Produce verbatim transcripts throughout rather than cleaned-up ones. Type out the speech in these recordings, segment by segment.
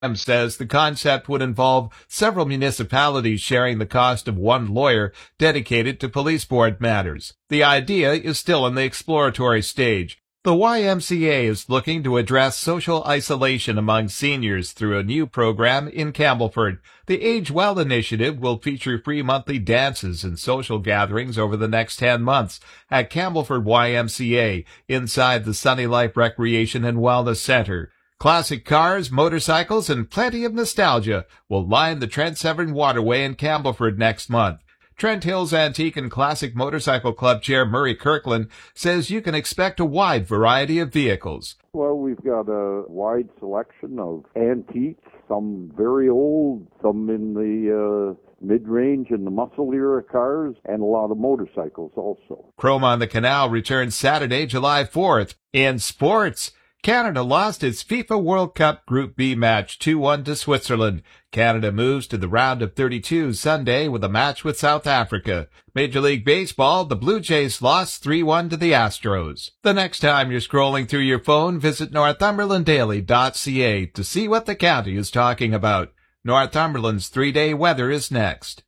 M says the concept would involve several municipalities sharing the cost of one lawyer dedicated to police board matters. The idea is still in the exploratory stage. The Y M C A is looking to address social isolation among seniors through a new program in Campbellford. The Age Well initiative will feature free monthly dances and social gatherings over the next ten months at Campbellford Y M C A inside the Sunny Life Recreation and Wellness Center. Classic cars, motorcycles, and plenty of nostalgia will line the Trent Severn Waterway in Campbellford next month. Trent Hills Antique and Classic Motorcycle Club Chair Murray Kirkland says you can expect a wide variety of vehicles. Well, we've got a wide selection of antiques, some very old, some in the uh, mid-range and the muscle era cars, and a lot of motorcycles also. Chrome on the Canal returns Saturday, July fourth. In sports, Canada lost its FIFA World Cup Group B match two one to Switzerland. Canada moves to the round of thirty-two Sunday with a match with South Africa. Major League Baseball, the Blue Jays lost three one to the Astros. The next time you're scrolling through your phone, visit northumberland daily dot c a to see what the county is talking about. Northumberland's three-day weather is next.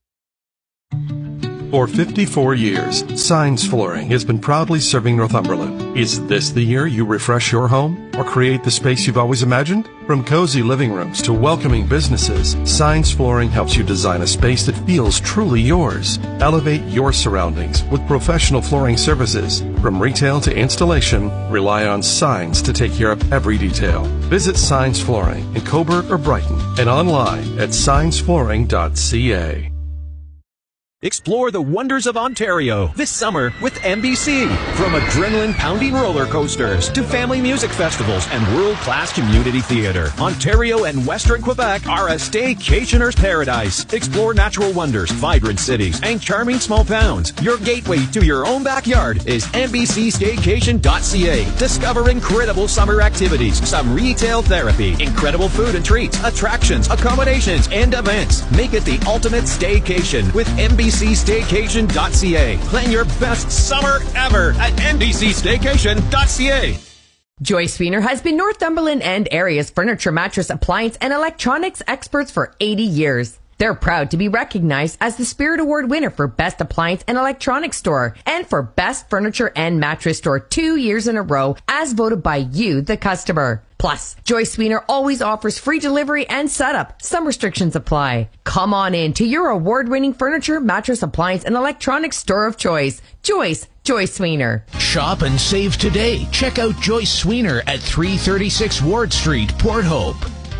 For fifty-four years, Signs Flooring has been proudly serving Northumberland. Is this the year you refresh your home or create the space you've always imagined? From cozy living rooms to welcoming businesses, Signs Flooring helps you design a space that feels truly yours. Elevate your surroundings with professional flooring services. From retail to installation, rely on Signs to take care of every detail. Visit Signs Flooring in Cobourg or Brighton and online at signs flooring dot c a. Explore the wonders of Ontario this summer with N B C. From adrenaline-pounding roller coasters to family music festivals and world-class community theater, Ontario and Western Quebec are a staycationer's paradise. Explore natural wonders, vibrant cities, and charming small towns. Your gateway to your own backyard is N B C staycation dot c a. Discover incredible summer activities, some retail therapy, incredible food and treats, attractions, accommodations, and events. Make it the ultimate staycation with N B C staycation dot c a. Plan your best summer ever at N B C staycation dot c a. Joyce Wiener has been Northumberland and area's furniture, mattress, appliance, and electronics experts for eighty years. They're proud to be recognized as the Spirit Award winner for Best Appliance and Electronics Store and for Best Furniture and Mattress Store two years in a row as voted by you, the customer. Plus, Joyce Wiener always offers free delivery and setup. Some restrictions apply. Come on in to your award-winning furniture, mattress, appliance, and electronics store of choice. Joyce, Joyce Wiener. Shop and save today. Check out Joyce Wiener at three thirty-six Ward Street, Port Hope.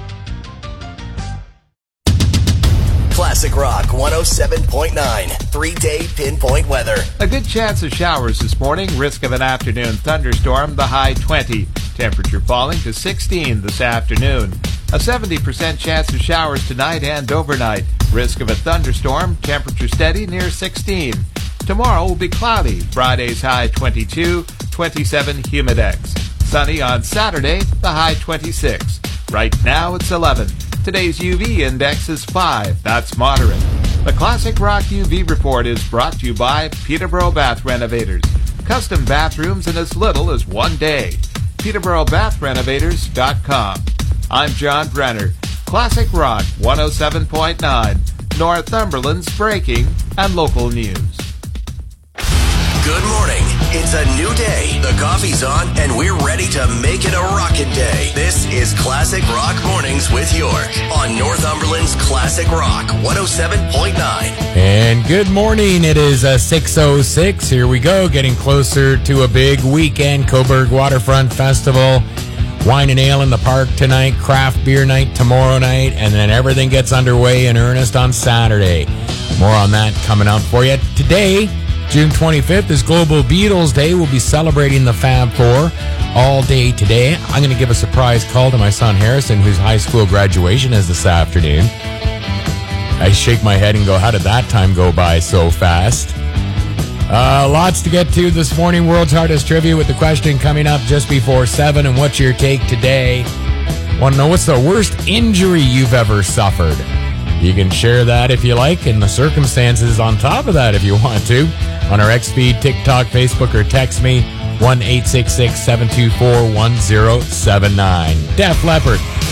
Classic Rock one oh seven point nine. Three-day pinpoint weather. A good chance of showers this morning. Risk of an afternoon thunderstorm. The high twenty. Temperature falling to sixteen this afternoon. A seventy percent chance of showers tonight and overnight. Risk of a thunderstorm. Temperature steady near sixteen. Tomorrow will be cloudy. Friday's high twenty-two. twenty-seven humidex. Sunny on Saturday. The high twenty-six. Right now it's eleven. Today's U V index is five. That's moderate. The Classic Rock U V report is brought to you by Peterborough Bath Renovators. Custom bathrooms in as little as one day. Peterborough Bath Renovators dot com. I'm John Brenner. Classic Rock one oh seven point nine. Northumberland's breaking and local news. Good morning. It's a new day. The coffee's on, and we're ready to make it a rockin' day. This is Classic Rock Mornings with York on Northumberland's Classic Rock one oh seven point nine. And good morning. It is uh, six oh six. Here we go, getting closer to a big weekend. Cobourg Waterfront Festival. Wine and ale in the park tonight. Craft beer night tomorrow night. And then everything gets underway in earnest on Saturday. More on that coming out for you. Today, June twenty-fifth is Global Beatles Day. We'll be celebrating the Fab Four all day today. I'm going to give a surprise call to my son Harrison, whose high school graduation is this afternoon. I shake my head and go, how did that time go by so fast? Uh, lots to get to this morning. World's Hardest Trivia with the question coming up just before seven. And what's your take today? Want to know what's the worst injury you've ever suffered? You can share that if you like, and the circumstances on top of that if you want to, on our X-Feed, TikTok, Facebook, or text me, one eight six six, seven two four, one zero seven nine. Def Leppard,